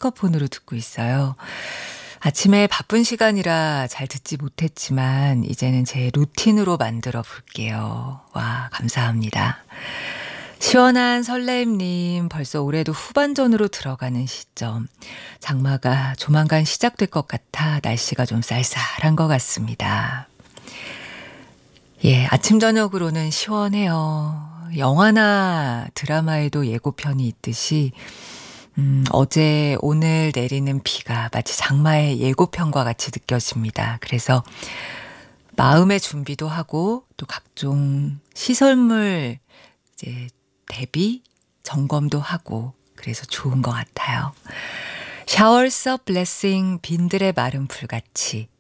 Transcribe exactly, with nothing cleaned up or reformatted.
스피커폰으로 듣고 있어요. 아침에 바쁜 시간이라 잘 듣지 못했지만 이제는 제 루틴으로 만들어 볼게요. 와, 감사합니다. 시원한 설레임님, 벌써 올해도 후반전으로 들어가는 시점. 장마가 조만간 시작될 것 같아 날씨가 좀 쌀쌀한 것 같습니다. 예, 아침 저녁으로는 시원해요. 영화나 드라마에도 예고편이 있듯이 음, 어제 오늘 내리는 비가 마치 장마의 예고편과 같이 느껴집니다. 그래서 마음의 준비도 하고 또 각종 시설물 이제 대비 점검도 하고 그래서 좋은 것 같아요. Showers of blessing 빈들의 마른 풀같이